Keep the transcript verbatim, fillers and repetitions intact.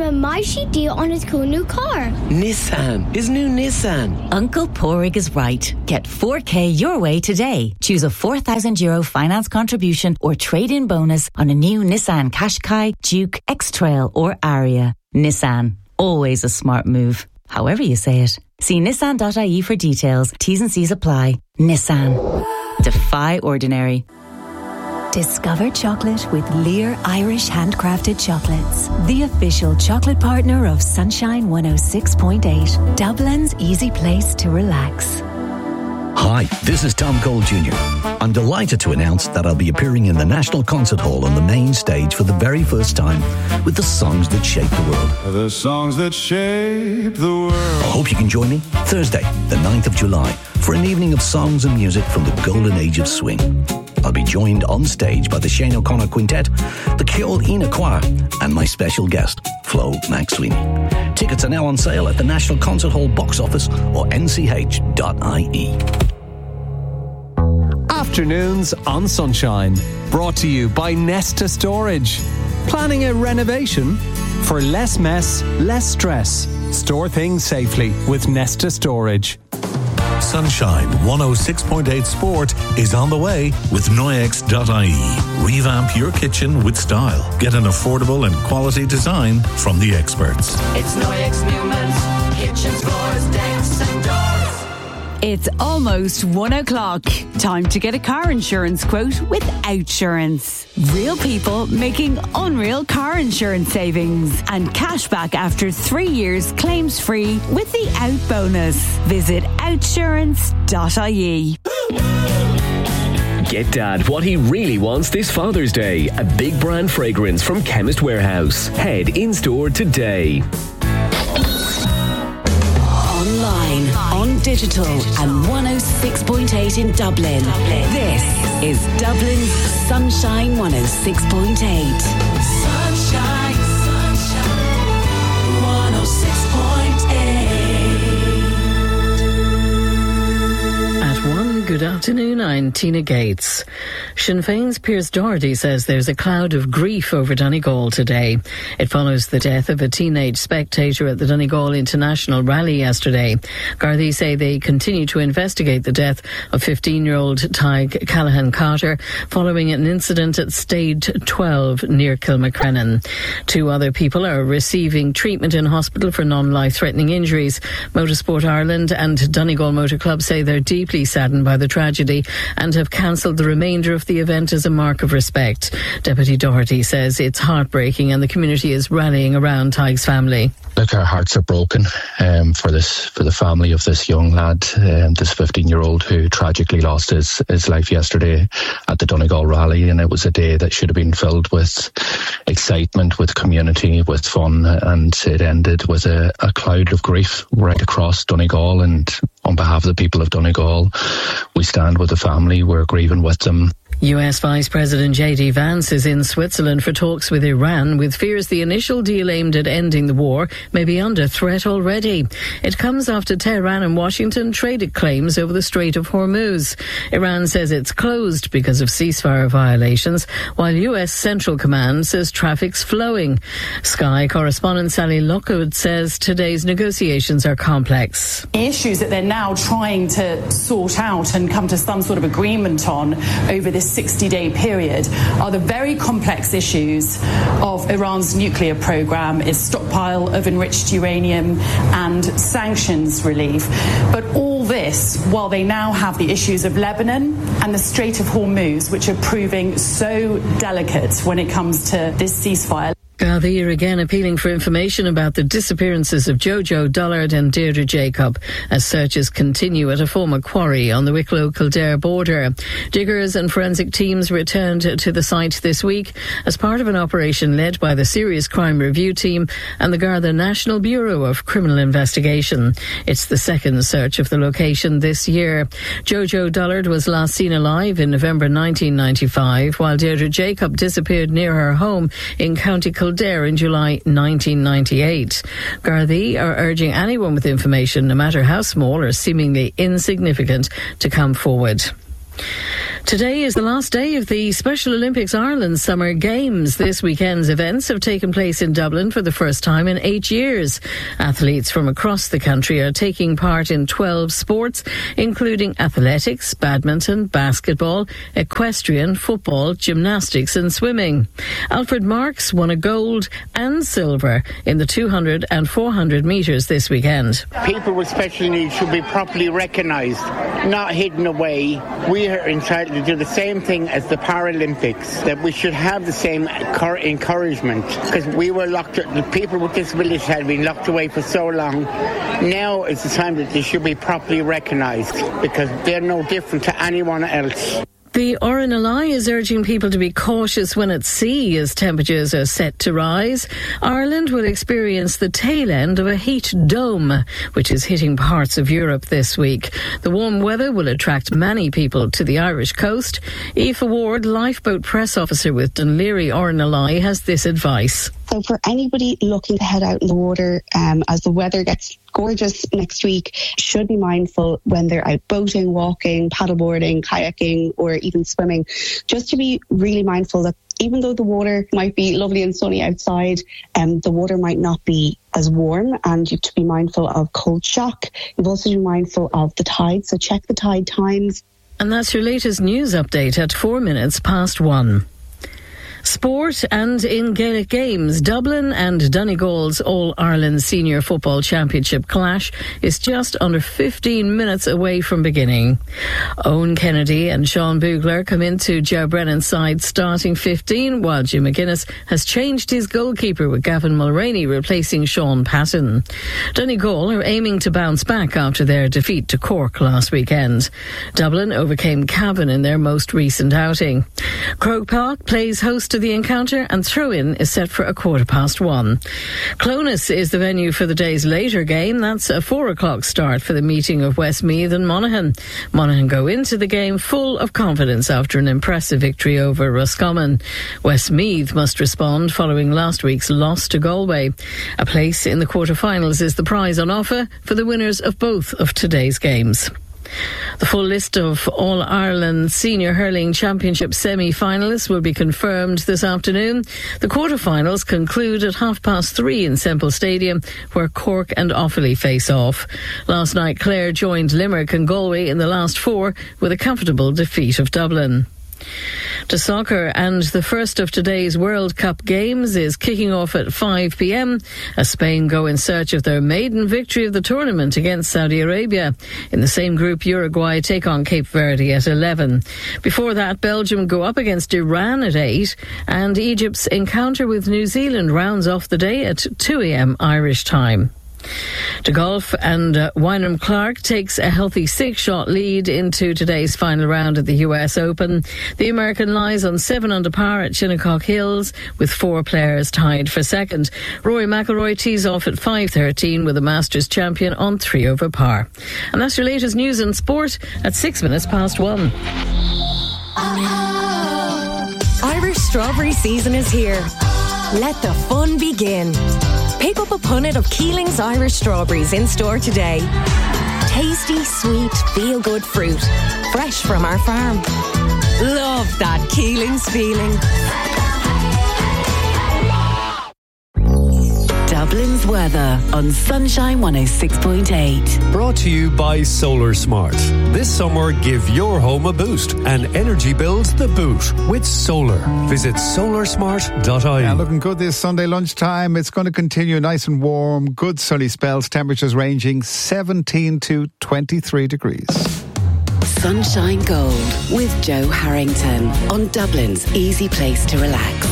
him a Mighty deal on his cool new car. Nissan. His new Nissan. Uncle Porig is right. Get four K your way today. Choose a four thousand euro finance contribution or trade-in bonus on a new Nissan Qashqai, Duke, X-Trail or Aria. Nissan. Always a smart move. However you say it. See nissan dot I E for details. T's and C's apply. Nissan. Defy ordinary. Discover chocolate with Lear Irish Handcrafted Chocolates, the official chocolate partner of Sunshine one oh six point eight, Dublin's easy place to relax. Hi, this is Tom Cole Junior I'm delighted to announce that I'll be appearing in the National Concert Hall on the main stage for the very first time with the songs that shape the world. The songs that shape the world. I hope you can join me Thursday, the ninth of July, for an evening of songs and music from the golden age of swing. I'll be joined on stage by the Shane O'Connor Quintet, the Ceol Ina Choir, and my special guest, Flo McSweeney. Tickets are now on sale at the National Concert Hall box office or n c h dot I e. Afternoons on Sunshine, brought to you by Nesta Storage. Planning a renovation? For less mess, less stress. Store things safely with Nesta Storage. Sunshine one oh six point eight Sport is on the way with Noyex dot I E. Revamp your kitchen with style. Get an affordable and quality design from the experts. It's Noyex Newman's kitchens, floors, decks and doors. It's almost one o'clock. Time to get a car insurance quote with Outsurance. Real people making unreal car insurance savings and cash back after three years claims free with the Out bonus. Visit outsurance dot I E. Get Dad what he really wants this Father's Day. A big brand fragrance from Chemist Warehouse. Head in store today. Online, on digital, and one oh six point eight in Dublin. This is Dublin's Sunshine one oh six point eight. Sunshine, sunshine, one oh six point eight. At one, good afternoon, I'm Tina Gates. Sinn Féin's Piers Doherty says there's a cloud of grief over Donegal today. It follows the death of a teenage spectator at the Donegal International Rally yesterday. Gardaí say they continue to investigate the death of fifteen-year-old Tig Callahan Carter following an incident at Stage twelve near Kilmacrennan. Two other people are receiving treatment in hospital for non-life-threatening injuries. Motorsport Ireland and Donegal Motor Club say they're deeply saddened by the tragedy and have cancelled the remainder of the event as a mark of respect. Deputy Doherty says it's heartbreaking and the community is rallying around Tig's family. Look, our hearts are broken um, for this, for the family of this young lad, um, this fifteen-year-old who tragically lost his, his life yesterday at the Donegal Rally, and it was a day that should have been filled with excitement, with community, with fun, and it ended with a, a cloud of grief right across Donegal. And on behalf of the people of Donegal, we stand with the family, we're grieving with them. U S Vice President J D Vance is in Switzerland for talks with Iran, with fears the initial deal aimed at ending the war may be under threat already. It comes after Tehran and Washington traded claims over the Strait of Hormuz. Iran says it's closed because of ceasefire violations, while U S Central Command says traffic's flowing. Sky correspondent Sally Lockwood says today's negotiations are complex. Issues that they're now trying to sort out and come to some sort of agreement on over this sixty-day period are the very complex issues of Iran's nuclear program, its stockpile of enriched uranium and sanctions relief. But all this while they now have the issues of Lebanon and the Strait of Hormuz, which are proving so delicate when it comes to this ceasefire. Gardaí are again appealing for information about the disappearances of Jojo Dollard and Deirdre Jacob as searches continue at a former quarry on the Wicklow-Kildare border. Diggers and forensic teams returned to the site this week as part of an operation led by the Serious Crime Review Team and the Garda National Bureau of Criminal Investigation. It's the second search of the location this year. Jojo Dollard was last seen alive in November nineteen ninety-five, while Deirdre Jacob disappeared near her home in County Kildare in July nineteen ninety-eight. Gardaí are urging anyone with information, no matter how small or seemingly insignificant, to come forward. Today is the last day of the Special Olympics Ireland Summer Games. This weekend's events have taken place in Dublin for the first time in eight years. Athletes from across the country are taking part in twelve sports, including athletics, badminton, basketball, equestrian, football, gymnastics and swimming. Alfred Marks won a gold and silver in the two hundred and four hundred metres this weekend. People with special needs should be properly recognised, not hidden away. We are entitled to do the same thing as the Paralympics, that we should have the same encouragement, because we were locked, the people with disabilities had been locked away for so long. Now is the time that they should be properly recognised, because they're no different to anyone else. The R N L I is urging people to be cautious when at sea as temperatures are set to rise. Ireland will experience the tail end of a heat dome, which is hitting parts of Europe this week. The warm weather will attract many people to the Irish coast. Aoife Ward, lifeboat press officer with Dún Laoghaire R N L I, has this advice. So for anybody looking to head out in the water um, as the weather gets gorgeous next week, should be mindful when they're out boating, walking, paddleboarding, kayaking or even swimming, just to be really mindful that even though the water might be lovely and sunny outside, um, the water might not be as warm, and you have to be mindful of cold shock. You've also to be mindful of the tide, so check the tide times. And that's your latest news update at four minutes past one. Sport and in Gaelic games, Dublin and Donegal's All-Ireland Senior Football Championship clash is just under fifteen minutes away from beginning. Owen Kennedy and Sean Bugler come into Joe Brennan's side starting fifteen, while Jim McGuinness has changed his goalkeeper with Gavin Mulroney replacing Sean Patton. Donegal are aiming to bounce back after their defeat to Cork last weekend. Dublin overcame Cavan in their most recent outing. Croke Park plays host to the encounter, and throw-in is set for a quarter past one. Clones is the venue for the day's later game. That's a four o'clock start for the meeting of Westmeath and Monaghan. Monaghan go into the game full of confidence after an impressive victory over Roscommon. Westmeath must respond following last week's loss to Galway. A place in the quarter-finals is the prize on offer for the winners of both of today's games. The full list of All-Ireland Senior Hurling Championship semi-finalists will be confirmed this afternoon. The quarter-finals conclude at half past three in Semple Stadium, where Cork and Offaly face off. Last night, Clare joined Limerick and Galway in the last four with a comfortable defeat of Dublin. To soccer, and the first of today's World Cup games is kicking off at five p.m. as Spain go in search of their maiden victory of the tournament against Saudi Arabia. In the same group, Uruguay take on Cape Verde at eleven. Before that, Belgium go up against Iran at eight, and Egypt's encounter with New Zealand rounds off the day at two a.m. Irish time. To golf, and uh, Wyndham Clark takes a healthy six-shot lead into today's final round at the U S Open. The American lies on seven under par at Shinnecock Hills, with four players tied for second. Rory McIlroy tees off at five thirteen with the Masters champion on three over par. And that's your latest news and sport at six minutes past one. Irish strawberry season is here. Let the fun begin. Pick up a punnet of Keeling's Irish strawberries in store today. Tasty, sweet, feel-good fruit. Fresh from our farm. Love that Keeling's feeling. Dublin's weather on Sunshine one oh six point eight. Brought to you by Solar Smart. This summer, give your home a boost and energy bills the boot with solar. Visit solar smart dot I E. Yeah, looking good this Sunday lunchtime. It's going to continue nice and warm, good sunny spells, temperatures ranging seventeen to twenty-three degrees. Sunshine Gold with Joe Harrington on Dublin's easy place to relax.